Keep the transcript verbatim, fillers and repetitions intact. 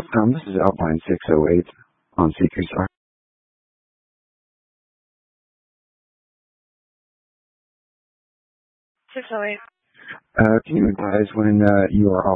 Um, this is Alpine six oh eight on Seekers. six oh eight. Uh, can you advise when uh, you are